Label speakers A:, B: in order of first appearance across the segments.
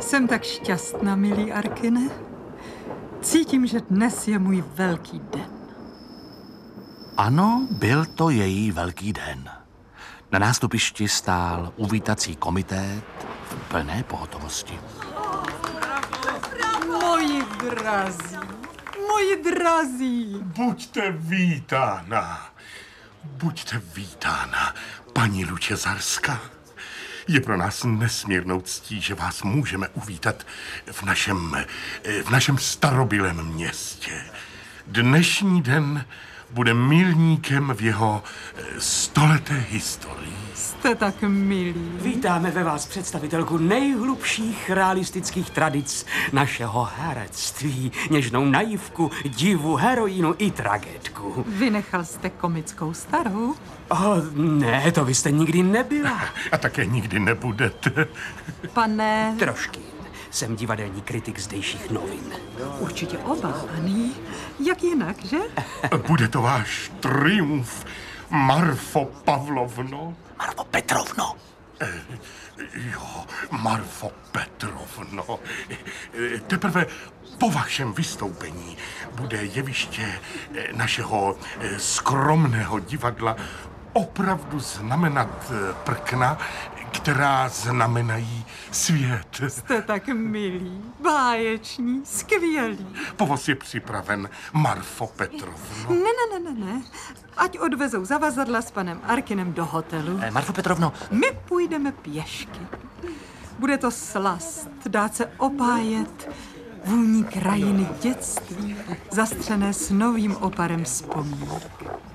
A: Jsem tak šťastná, milý Arkine. Cítím, že dnes je můj velký den.
B: Ano, byl to její velký den. Na nástupišti stál uvítací komitét v plné pohotovosti.
A: Moji drazí.
C: Buďte vítána, paní Lučezarská. Je pro nás nesmírnou ctí, že vás můžeme uvítat v našem starobylém městě. Dnešní den bude milníkem v jeho stoleté historii.
A: Jste tak milí.
D: Vítáme ve vás představitelku nejhlubších realistických tradic našeho herectví. Něžnou naivku, divu, heroínu i tragédku.
A: Vynechal jste komickou starou?
D: Ne, to vy jste nikdy nebyla.
C: A také nikdy nebudete.
A: Pane...
D: Trošky. Jsem divadelní kritik zdejších novin.
A: Určitě obávaný. Jak jinak, že?
C: Bude to váš triumf, Marfo Pavlovno.
B: Marfo Petrovno.
C: Jo, Marfo Petrovno. Teprve po vašem vystoupení bude jeviště našeho skromného divadla opravdu znamenat prkna, která znamenají svět.
A: Jste tak milí, báječní, skvělý.
C: Povoz je připraven, Marfo Petrovno.
A: Ne. Ať odvezou zavazadla s panem Arkinem do hotelu.
B: Marfo Petrovno.
A: My půjdeme pěšky. Bude to slast, dát se opájet vůní krajiny dětství, zastřené s novým oparem vzpomínek.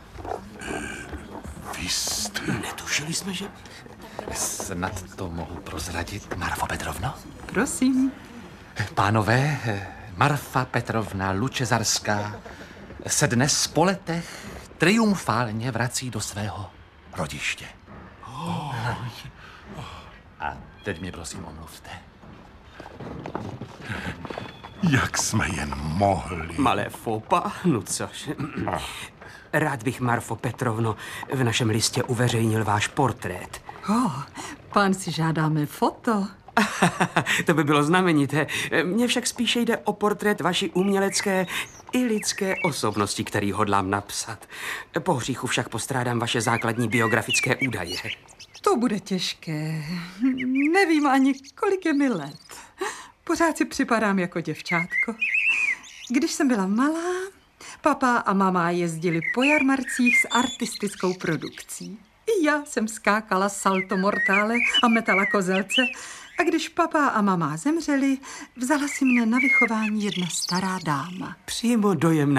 C: Vy jste...
D: Netušili jsme, že...
B: Snad to mohu prozradit, Marfo Petrovno?
A: Prosím.
B: Pánové, Marfa Petrovna Lučezarská se dnes po letech triumfálně vrací do svého rodiště. A teď mě prosím omluvte.
C: Jak jsme jen mohli.
D: Malé fopa, no což. Rád bych, Marfo Petrovno, v našem listě uveřejnil váš portrét.
A: Pán si žádáme foto.
D: To by bylo znamenité. Mně však spíše jde o portrét vaší umělecké i lidské osobnosti, který hodlám napsat. Po hříchu však postrádám vaše základní biografické údaje.
A: To bude těžké. Nevím ani, kolik je mi let. Pořád si připadám jako děvčátko. Když jsem byla malá, papá a mama jezdili po jarmarcích s artistickou produkcí. I já jsem skákala salto mortále a metala kozelce. A když papá a mama zemřeli, vzala si mne na vychování jedna stará dáma.
D: Přímo dojemná